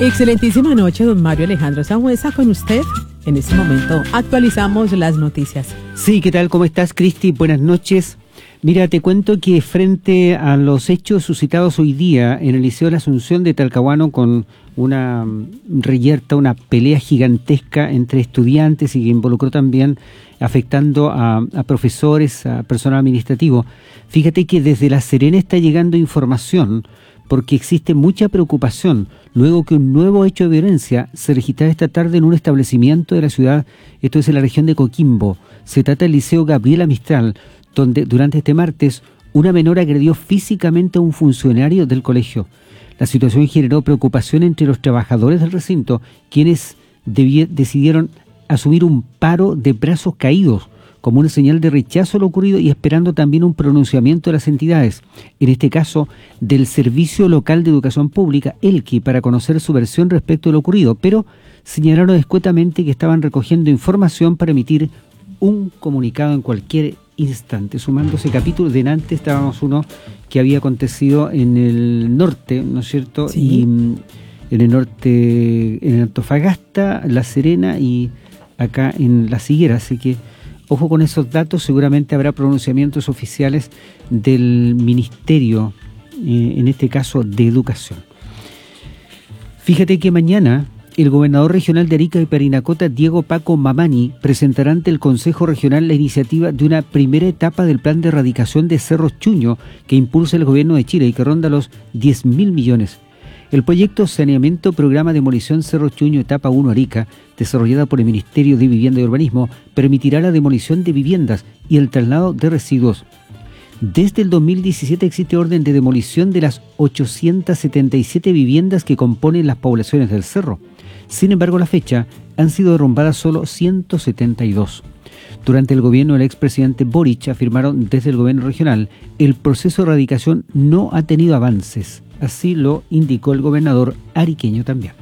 Excelentísima noche, don Mario Alejandro Sangüesa, con usted. En este momento actualizamos las noticias. Sí, ¿qué tal? ¿Cómo estás, Cristi? Buenas noches. Mira, te cuento que frente a los hechos suscitados hoy día en el Liceo de la Asunción de Talcahuano, con una reyerta, una pelea gigantesca entre estudiantes y que involucró también afectando a profesores, a personal administrativo, fíjate que desde La Serena está llegando información porque existe mucha preocupación luego que un nuevo hecho de violencia se registrara esta tarde en un establecimiento de la ciudad, esto es en la región de Coquimbo. Se trata del Liceo Gabriela Mistral, donde durante este martes una menor agredió físicamente a un funcionario del colegio. La situación generó preocupación entre los trabajadores del recinto, quienes decidieron asumir un paro de brazos caídos como una señal de rechazo a lo ocurrido y esperando también un pronunciamiento de las entidades, en este caso del Servicio Local de Educación Pública, ELQI, para conocer su versión respecto a lo ocurrido, pero señalaron escuetamente que estaban recogiendo información para emitir un comunicado en cualquier instante. Sumando ese capítulo, delante estábamos uno que había acontecido en el norte, ¿no es cierto? Sí. Y en el norte, en Antofagasta, La Serena y acá en Las Higueras, así que ojo con esos datos, seguramente habrá pronunciamientos oficiales del Ministerio, en este caso de Educación. Fíjate que mañana el gobernador regional de Arica y Parinacota, Diego Paco Mamani, presentará ante el Consejo Regional la iniciativa de una primera etapa del plan de erradicación de cerros Chuño que impulsa el gobierno de Chile y que ronda los 10.000 millones. El proyecto Saneamiento Programa Demolición Cerro Chuño Etapa 1 Arica, desarrollada por el Ministerio de Vivienda y Urbanismo, permitirá la demolición de viviendas y el traslado de residuos. Desde el 2017 existe orden de demolición de las 877 viviendas que componen las poblaciones del cerro. Sin embargo, a la fecha han sido derrumbadas solo 172. Durante el gobierno del expresidente Boric, afirmaron desde el gobierno regional, el proceso de erradicación no ha tenido avances. Así lo indicó el gobernador ariqueño también.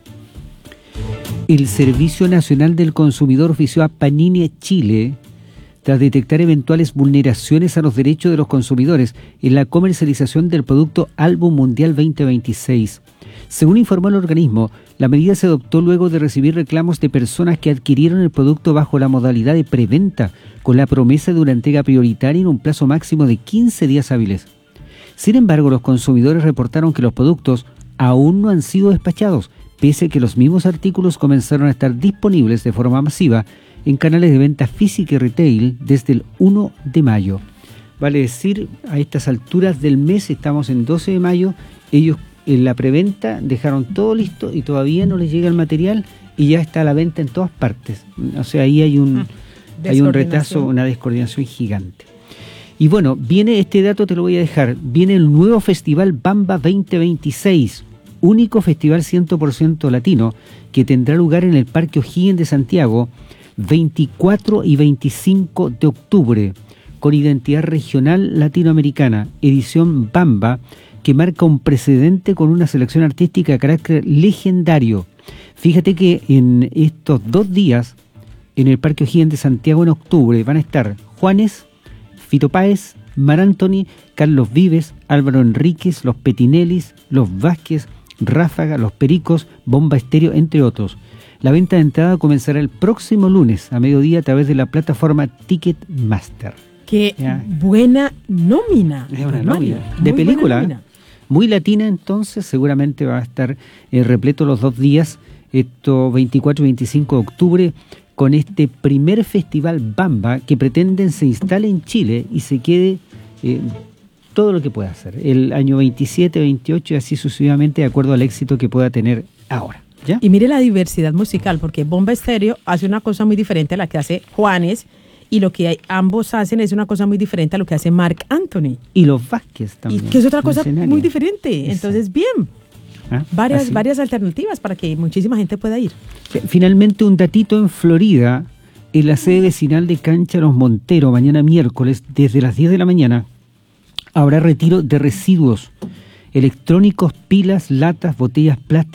El Servicio Nacional del Consumidor ofició a Panini Chile tras detectar eventuales vulneraciones a los derechos de los consumidores en la comercialización del producto Álbum Mundial 2026. Según informó el organismo, la medida se adoptó luego de recibir reclamos de personas que adquirieron el producto bajo la modalidad de preventa, con la promesa de una entrega prioritaria en un plazo máximo de 15 días hábiles. Sin embargo, los consumidores reportaron que los productos aún no han sido despachados, pese a que los mismos artículos comenzaron a estar disponibles de forma masiva en canales de venta física y retail desde el 1 de mayo. Vale decir, a estas alturas del mes, estamos en 12 de mayo, ellos en la preventa dejaron todo listo y todavía no les llega el material y ya está a la venta en todas partes. O sea, ahí hay un retraso, una descoordinación gigante. Y bueno, viene este dato, te lo voy a dejar, viene el nuevo Festival Bamba 2026, único festival 100% latino que tendrá lugar en el Parque O'Higgins de Santiago 24 y 25 de octubre, con identidad regional latinoamericana, edición Bamba, que marca un precedente con una selección artística de carácter legendario. Fíjate que en estos 2 días, en el Parque O'Higgins de Santiago en octubre, van a estar Juanes, Fito Páez, Mar Anthony, Carlos Vives, Álvaro Enríquez, los Petinellis, los Vázquez, Ráfaga, los Pericos, Bomba Estéreo, entre otros. La venta de entrada comenzará el próximo lunes a mediodía a través de la plataforma Ticketmaster. ¡Qué buena nómina! Es una nómina de película, nómina. Muy latina, entonces seguramente va a estar repleto los 2 días, esto 24 y 25 de octubre, con este primer festival Bamba que pretenden se instale en Chile y se quede todo lo que pueda hacer, el año 27, 28 y así sucesivamente, de acuerdo al éxito que pueda tener ahora. ¿Ya? Y mire la diversidad musical, porque Bomba Estéreo hace una cosa muy diferente a la que hace Juanes, y lo que ambos hacen es una cosa muy diferente a lo que hace Marc Anthony. Y los Vázquez también. Y que es otra cosa muy diferente. Entonces, bien. Varias alternativas para que muchísima gente pueda ir. Finalmente, un datito en Florida, en la sede vecinal de Cancha Los Monteros, mañana miércoles, desde las 10 de la mañana, habrá retiro de residuos electrónicos, pilas, latas, botellas plásticas